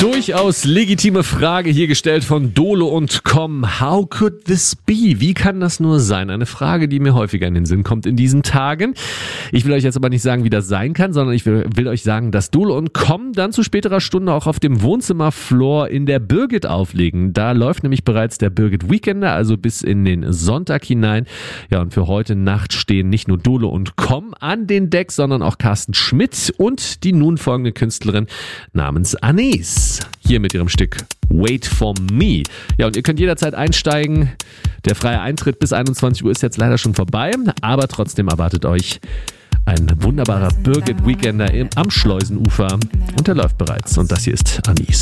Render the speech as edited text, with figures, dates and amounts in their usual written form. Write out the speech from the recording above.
Durchaus legitime Frage hier gestellt von Dolo und Com. How could this be? Wie kann das nur sein? Eine Frage, die mir häufiger in den Sinn kommt in diesen Tagen. Ich will euch jetzt aber nicht sagen, wie das sein kann, sondern ich will euch sagen, dass Dolo und Com dann zu späterer Stunde auch auf dem Wohnzimmerfloor in der Birgit auflegen. Da läuft nämlich bereits der Birgit Weekender, also bis in den Sonntag hinein. Ja, und für heute Nacht stehen nicht nur Dolo und Com an den Decks, sondern auch Carsten Schmidt und die nun folgende Künstlerin namens Anis. Hier mit ihrem Stück Wait for Me. Ja, und ihr könnt jederzeit einsteigen. Der freie Eintritt bis 21 Uhr ist jetzt leider schon vorbei, aber trotzdem erwartet euch ein wunderbarer Birgit Weekender am Schleusenufer und der läuft bereits. Und das hier ist Anis.